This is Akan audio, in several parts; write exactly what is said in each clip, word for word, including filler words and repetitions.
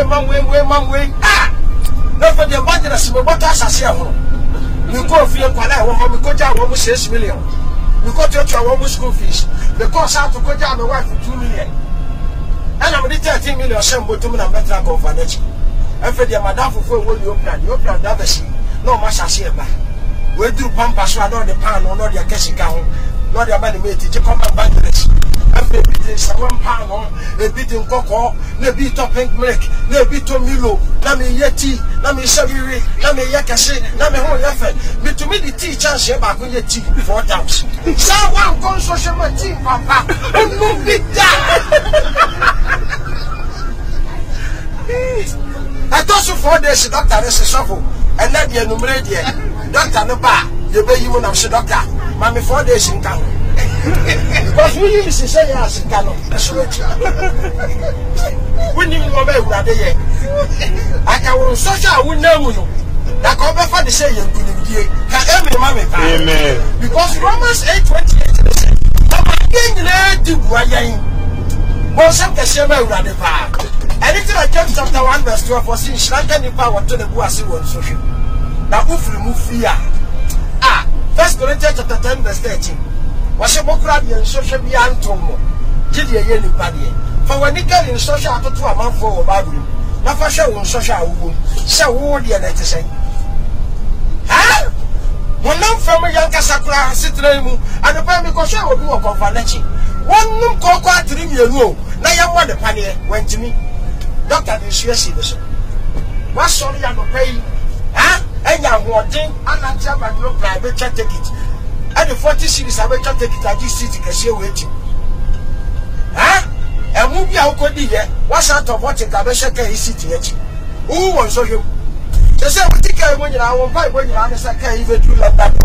man way way man way ah no for the evangelist me what asase ho we go fie kwala e wo me ko ja wo six million we go to your wo school fees because how to go ja my wife two million and I'm the thirteen million sem botum na betra conference e fe the madam for wo you plan you plan that be no ma asase e ba we do pampa so ado the pan no no the kesika ho no the abani me ti come evangelist every bit is one pound on a bit in cocoa, no bit of pink milk, no bit of Milo, na me yeti, na me saviri, na me yakase, na me whole effort. Me to me the tea chance here back on your tea four times. Someone goes social tea, papa, and no big that. I thought you four days, doctor, this is shuffle, and let the enumerate doctor no bar, you bay you on the doctor, mammy four days in town. Because we used to say yes, Cano. We need more about it. I can social who know you. That come back for the say you can every mommy. Amen. Because Romans eight twenty eight says, I'm again led to Guayan. Most of the same around the park. Anything like James chapter one, verse twelve, for seeing Slanka the power to the Guasi one social. Now, who remove fear? Ah, First Corinthians chapter ten, verse thirteen. Wase bokura de social bi antomo gidi ye ni pade fa wani kali social atoto amanfo wo bible na fa hwe won social awu se wo de na tese ha wonam fam yanka sakura sitre mu adopa mi ko hwe obi wo konfanachi wonnum kokko atiri mienu o na ye mo de pane wantimi doctor de suesi de so wa sorry ya no pay ha enya hoodin anantia magno private ticket. And the forty series I will take it at this city can share waiting. Huh? And move your could be here. What's out of what I shake his city? Who wants so you? They say, we take care when you are one pipe when you are the second even do like that.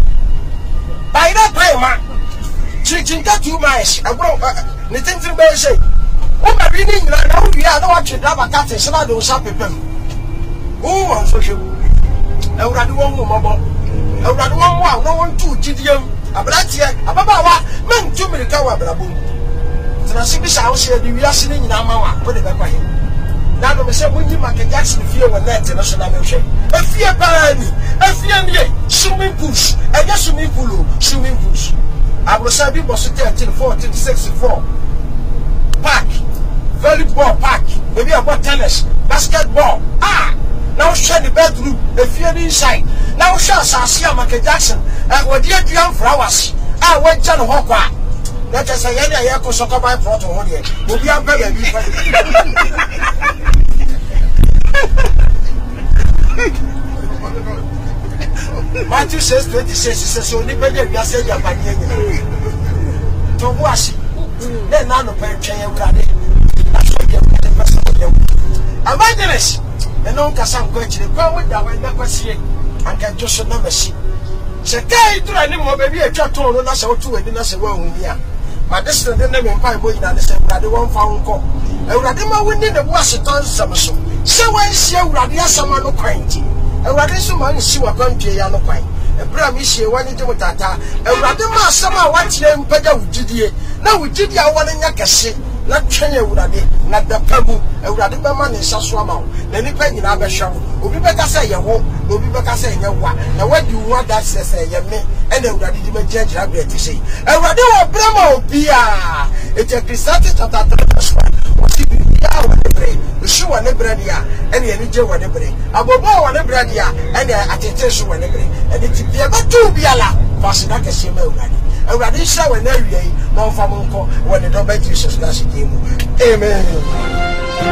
By that time, man, teaching that two miles. I wrote Nathan to be say, oh, my reading, now we are not watching that, but that's a slide on some people. Who wants so you? I would have one more. I would have one more, no one two G D M. A black here, a baba, man, two minutes hour, but a boom. So I see this house here, we are sitting in our mama, put it back by him. Now, we say, when you make a Jackson fear when that's a national ocean. A fear by me, a fear me, swimming pools, and just swimming pool, swimming pools. I will say, people sit thirteen, fourteen, sixty-four. Park, volleyball park, maybe about tennis, basketball. Ah! Now share the bedroom, if you're inside. Now share Sasia Michael Jackson, and what dear young flowers. I went John Hawker. Let us say any Yako Soccer by Proto one year. Will be a baby. Matthew says twenty-six, he says, only better we are saying your banyan. To wash it. Then none of them change your credit. That's what you're the person of them. Evangelist. And no Cassam go to the power with that way, never see it. And can just never see. Say, Kay, do I need more baby a chat on us or two and then I say, well, yeah. My distance then never find boy and I said, I don't want found call. I would have we need the Washington Samson. So I see a radia someone no quainty. A radish man is you a country, no quaint. A bramish, one into Tata. A radima summer watch them better with Judy. Now we did ya one in Yakasi. Not Kenya would have been, not the Pebu, a radical man in Saswama. Then you pay in our shop. Will be better say your home, will be better say your one. Now, what do you want that says, your me, and then ready to judge your to say. A radical Bramo Pia. It's a Christian of that was keeping the hour with the brain, the shoe and the breadia, and the energy with the brain. Above all, the breadia, and the attention with the brain. And it's the other two be allowed. Fascinaka Simo. And Radisha when every day, no family when the double Jesus does it. Amen.